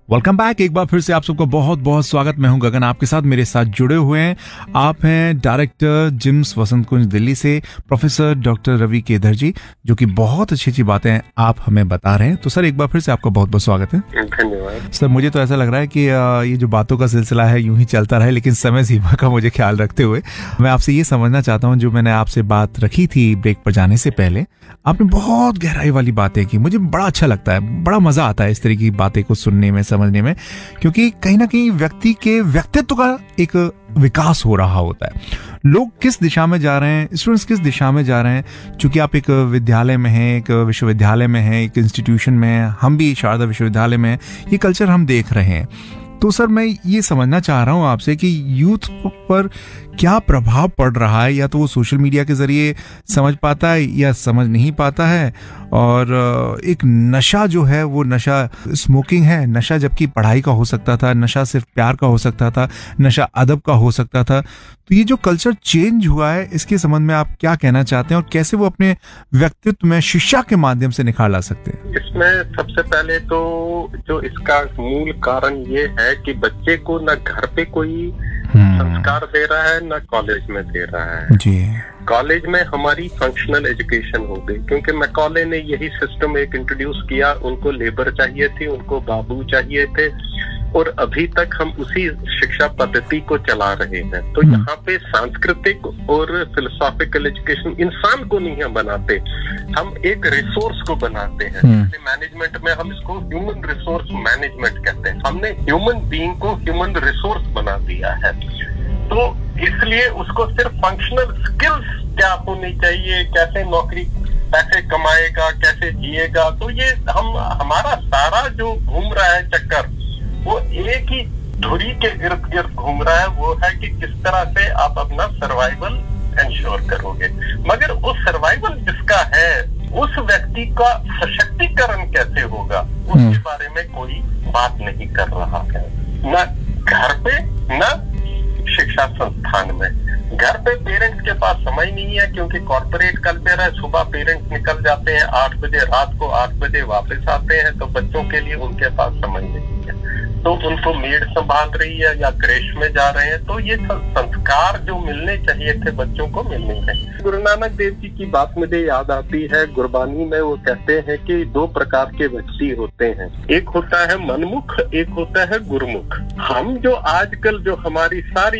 Welcome back. एक बार फिर से आप सबका बहुत बहुत स्वागत। मैं हूं गगन, आपके साथ मेरे साथ जुड़े हुए हैं आप हैं डायरेक्टर जिम्स वसंत कुंज दिल्ली से प्रोफेसर डॉक्टर रवि केधर जी, जो कि बहुत अच्छी अच्छी बातें आप हमें बता रहे हैं। तो सर एक बार फिर से आपका बहुत बहुत स्वागत है। धन्यवाद सर। मुझे तो ऐसा लग रहा है कि ये जो बातों का सिलसिला है यूं ही चलता रहे, लेकिन समय सीमा का मुझे ख्याल रखते हुए मैं आपसे ये समझना चाहता हूँ, जो मैंने आपसे बात रखी थी ब्रेक पर जाने से पहले, आपने बहुत गहराई वाली बातें की। मुझे बड़ा अच्छा लगता है, बड़ा मजा आता है इस तरह की बातें को सुनने में, समझने में, क्योंकि कहीं ना कहीं व्यक्ति के व्यक्तित्व का एक विकास हो रहा होता है। लोग किस दिशा में जा रहे हैं, स्टूडेंट्स किस दिशा में जा रहे हैं। चूंकि आप एक विद्यालय में हैं, एक विश्वविद्यालय में हैं, एक इंस्टीट्यूशन में हैं, हम भी शारदा विश्वविद्यालय में हैं, ये कल्चर हम देख रहे हैं। तो सर मैं ये समझना चाह रहा हूँ आपसे कि यूथ पर क्या प्रभाव पड़ रहा है, या तो वो सोशल मीडिया के जरिए समझ पाता है या समझ नहीं पाता है। और एक नशा जो है वो नशा स्मोकिंग है, नशा जबकि पढ़ाई का हो सकता था, नशा सिर्फ प्यार का हो सकता था, नशा अदब का हो सकता था। तो ये जो कल्चर चेंज हुआ है, इसके संबंध में आप क्या कहना चाहते हैं और कैसे वो अपने व्यक्तित्व में शिक्षा के माध्यम से निखार ला सकते हैं? इसमें सबसे पहले तो जो इसका मूल कारण ये है कि बच्चे को न घर पे कोई संस्कार दे रहा है, न कॉलेज में दे रहा है जी। कॉलेज में हमारी फंक्शनल एजुकेशन हो गई, क्योंकि मैकॉले ने यही सिस्टम एक इंट्रोड्यूस किया। उनको लेबर चाहिए थी, उनको बाबू चाहिए थे, और अभी तक हम उसी शिक्षा पद्धति को चला रहे हैं। तो यहाँ पे सांस्कृतिक और फिलोसॉफिकल एजुकेशन इंसान को नहीं हम बनाते, हम एक रिसोर्स को बनाते हैं। मैनेजमेंट में हम इसको ह्यूमन रिसोर्स मैनेजमेंट कहते हैं। हमने ह्यूमन बीइंग को ह्यूमन रिसोर्स बना दिया है। तो इसलिए उसको सिर्फ फंक्शनल स्किल्स क्या होनी चाहिए, कैसे नौकरी पैसे कमाएगा, कैसे जिएगा, तो ये हमारा सारा जो घूम रहा है चक्कर, वो एक ही धुरी के इर्द गिर्द घूम रहा है। वो है कि किस तरह से आप अपना सर्वाइवल इंश्योर करोगे। मगर उस सर्वाइवल जिसका है, उस व्यक्ति का सशक्तिकरण कैसे होगा, उसके बारे में कोई बात नहीं कर रहा है, न घर पे न शिक्षा संस्थान में। घर पे पेरेंट्स के पास समय नहीं है, क्योंकि कॉर्पोरेट कल्चर है। सुबह पेरेंट्स निकल जाते हैं 8 बजे, रात को 8 बजे वापस आते हैं, तो बच्चों के लिए उनके पास समय नहीं है। तो उनको मेड संभाल रही है या क्रेश में जा रहे हैं। तो ये संस्कार जो मिलने चाहिए थे बच्चों को, मिल नहीं रहे। गुरु नानक देव जी की बात मुझे याद आती है। गुरबानी में वो कहते हैं कि 2 प्रकार के व्यक्ति होते हैं, एक होता है मनमुख, एक होता है गुरुमुख। हम जो आजकल जो हमारी सारी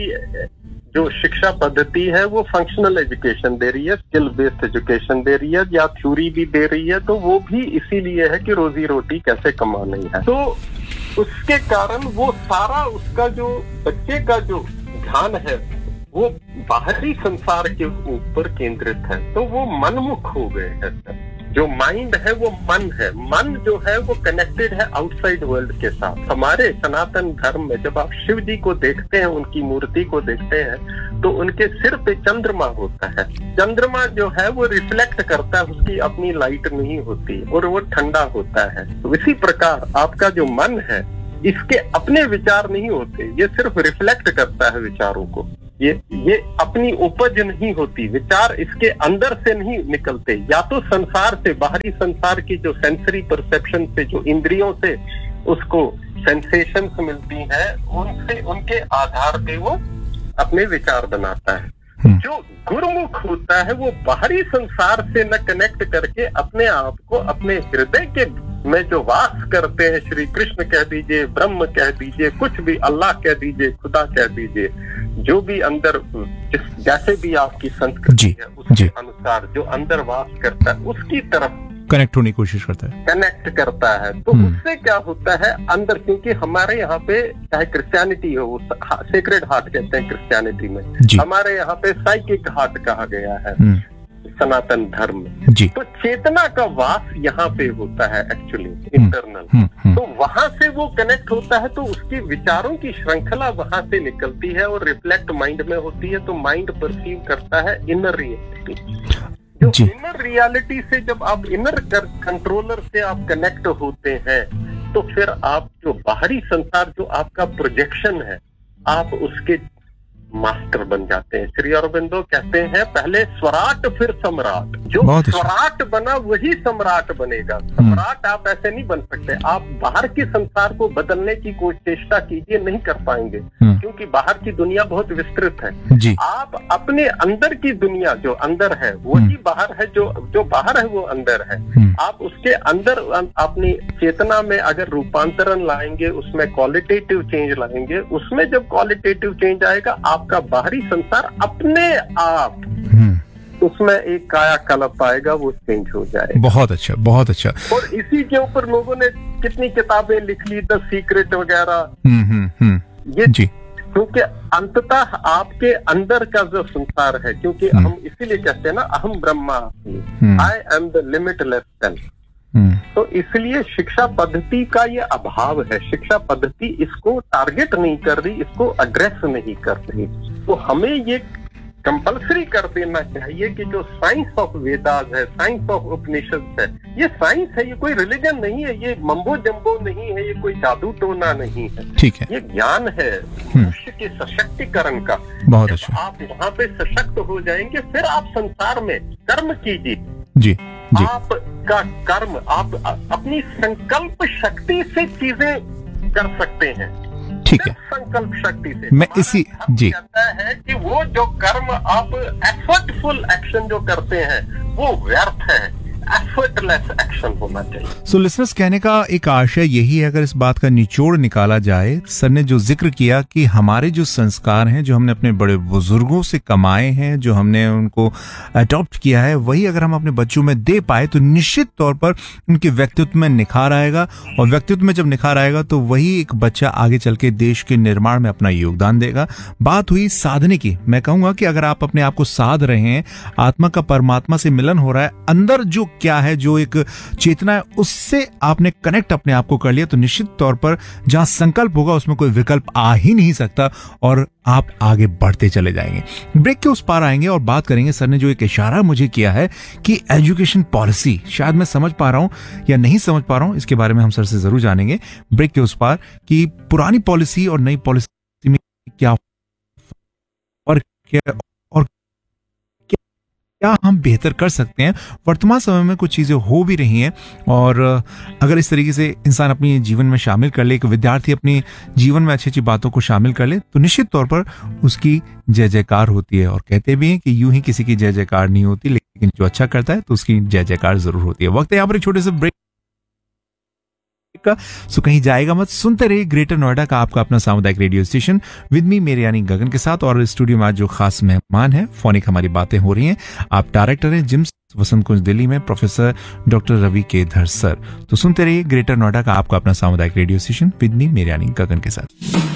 जो शिक्षा पद्धति है वो फंक्शनल एजुकेशन दे रही है, स्किल बेस्ड एजुकेशन दे रही है, या थ्योरी भी दे रही है, तो वो भी इसीलिए है कि रोजी रोटी कैसे कमानी है। तो उसके कारण वो सारा उसका जो बच्चे का जो ध्यान है वो बाहरी संसार के ऊपर केंद्रित है। तो वो मनमुख हो गए हैं। जो माइंड है वो मन है, मन जो है वो कनेक्टेड है आउटसाइड वर्ल्ड के साथ। हमारे सनातन धर्म में जब आप शिव जी को देखते हैं, उनकी मूर्ति को देखते हैं, तो उनके सिर पे चंद्रमा होता है। चंद्रमा जो है वो रिफ्लेक्ट करता है, उसकी अपनी लाइट नहीं होती और वो ठंडा होता है। तो इसी प्रकार आपका जो मन है, इसके अपने विचार नहीं होते, ये सिर्फ रिफ्लेक्ट करता है विचारों को। ये अपनी उपज नहीं होती, विचार इसके अंदर से नहीं निकलते, या तो संसार से, बाहरी संसार की जो सेंसरी परसेप्शन से, जो इंद्रियों से उसको सेंसेशंस मिलती हैं, उनसे, उनके आधार पे वो अपने विचार बनाता है। जो गुरुमुख होता है वो बाहरी संसार से न कनेक्ट करके अपने आप को अपने हृदय के में जो वास करते हैं, श्री कृष्ण कह दीजिए, ब्रह्म कह दीजिए, कुछ भी, अल्लाह कह दीजिए, खुदा कह दीजिए, जो भी अंदर जैसे भी आपकी संस्कृति है उसके अनुसार जो अंदर वास करता है, उसकी तरफ कनेक्ट होने की कोशिश करता है, कनेक्ट करता है। तो उससे क्या होता है अंदर, क्योंकि हमारे यहाँ पे चाहे क्रिश्चियनिटी हो, सेक्रेड हार्ट कहते हैं क्रिश्चियनिटी में, हमारे यहाँ पे साइकिक हार्ट कहा गया है सनातन धर्म में। तो चेतना का वास यहाँ पे होता है एक्चुअली इंटरनल। तो वहां से वो कनेक्ट होता है, तो उसके विचारों की श्रृंखला वहां से निकलती है और रिफ्लेक्ट माइंड में होती है। तो माइंड परसीव करता है इनर रियलिटी। जो इनर रियलिटी से जब आप इनर कंट्रोलर से आप कनेक्ट होते हैं, तो फिर आप जो बाहरी संसार, जो आपका प्रोजेक्शन है, आप उसके मास्टर बन जाते हैं। श्री अरबिंदो कहते हैं पहले स्वराट फिर सम्राट। जो स्वराट बना वही सम्राट बनेगा। सम्राट आप ऐसे नहीं बन सकते। आप बाहर के संसार को बदलने की कोई चेष्टा कीजिए, नहीं कर पाएंगे, क्योंकि बाहर की दुनिया बहुत विस्तृत है जी। आप अपने अंदर की दुनिया, जो अंदर है वही बाहर है, जो बाहर है वो अंदर है। आप उसके अंदर अपनी चेतना में अगर रूपांतरण लाएंगे, उसमें क्वालिटेटिव चेंज लाएंगे, उसमें जब क्वालिटेटिव चेंज आएगा आपका बाहरी संसार अपने आप उसमें एक कायाकल्प आएगा, वो चेंज हो जाएगा। बहुत अच्छा, बहुत अच्छा। और इसी के ऊपर लोगों ने कितनी किताबें लिख ली, द सीक्रेट वगैरह। ये जी, क्योंकि अंततः आपके अंदर का जो संसार है, क्योंकि हम इसीलिए कहते हैं ना अहम ब्रह्मास्मि, I am the limitless self. तो इसलिए शिक्षा पद्धति का ये अभाव है। शिक्षा पद्धति इसको टारगेट नहीं कर रही, इसको एड्रेस नहीं कर रही। तो हमें ये कंपल्सरी कर देना चाहिए कि जो साइंस ऑफ वेदास है, साइंस ऑफ उपनिषद है, ये साइंस है, ये कोई रिलीजन नहीं है, ये मम्बो जम्बो नहीं है, ये कोई जादू टोना नहीं है। ठीक है, ये ज्ञान है मनुष्य के सशक्तिकरण का। बहुत अच्छा। आप वहाँ पे सशक्त हो जाएंगे, फिर आप संसार में कर्म कीजिए। जी जी। आपका कर्म, आप अपनी संकल्प शक्ति से चीजें कर सकते हैं। ठीक है, संकल्प शक्ति से। मैं इसी जी कहता है कि वो जो कर्म आप एफर्टफुल एक्शन जो करते हैं वो व्यर्थ है, एफर्टलेस एक्शन होना चाहिए। सो लिसनर्स, कहने का एक आशय यही है, अगर इस बात का निचोड़ निकाला जाए, सर ने जो जिक्र किया कि हमारे जो संस्कार हैं, जो हमने अपने बड़े बुजुर्गों से कमाए हैं, जो हमने उनको अडॉप्ट किया है, वही अगर हम अपने बच्चों में दे पाए तो निश्चित तौर पर उनके व्यक्तित्व में निखार आएगा। और व्यक्तित्व में जब निखार आएगा तो वही एक बच्चा आगे चल के देश के निर्माण में अपना योगदान देगा। बात हुई साधने की, मैं कहूंगा कि अगर आप अपने आप को साध रहे हैं, आत्मा का परमात्मा से मिलन हो रहा है, अंदर जो क्या है, जो एक चेतना है, उससे आपने कनेक्ट अपने आप को कर लिया, तो निश्चित तौर पर जहां संकल्प होगा उसमें कोई विकल्प आ ही नहीं सकता और आप आगे बढ़ते चले जाएंगे। ब्रेक के उस पार आएंगे और बात करेंगे। सर ने जो एक इशारा मुझे किया है कि एजुकेशन पॉलिसी, शायद मैं समझ पा रहा हूं या नहीं समझ पा रहा हूं, इसके बारे में हम सर से जरूर जानेंगे ब्रेक के उस पार कि पुरानी पॉलिसी और नई पॉलिसी में क्या फर्क है और क्या हम बेहतर कर सकते हैं। वर्तमान समय में कुछ चीजें हो भी रही हैं और अगर इस तरीके से इंसान अपने जीवन में शामिल कर ले, एक विद्यार्थी अपने जीवन में अच्छी अच्छी बातों को शामिल कर ले, तो निश्चित तौर पर उसकी जय जयकार होती है। और कहते भी हैं कि यूं ही किसी की जय जयकार नहीं होती, लेकिन जो अच्छा करता है तो उसकी जय जयकार जरूर होती है। वक्त है यहाँ पर एक छोटे से ब्रेक का, सो कहीं जाएगा मत, सुनते रहिए ग्रेटर नोएडा का आपका अपना सामुदायिक रेडियो स्टेशन विद मी, मेरे यानी गगन के साथ। और स्टूडियो में आज जो खास मेहमान है, फोनिक हमारी बातें हो रही हैं। आप डायरेक्टर हैं जिम्स वसंत कुंज दिल्ली में, प्रोफेसर डॉक्टर रवि केधर सर। तो सुनते रहिए ग्रेटर नोएडा का आपका अपना सामुदायिक रेडियो स्टेशन विद मी, मेरे यानी गगन के साथ।